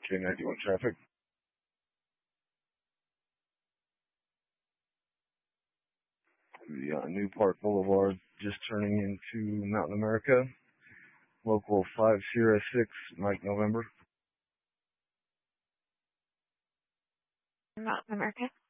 K91 traffic. The New Park Boulevard, just turning into Mountain America. Local 5 Sierra 6, Mike November. Mountain America.